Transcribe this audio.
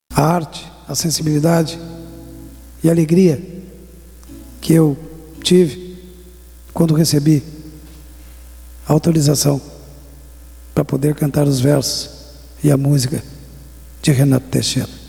a arte, a sensibilidade e a alegria que eu tive quando recebi a autorização para poder cantar os versos e a música de Renato Teixeira.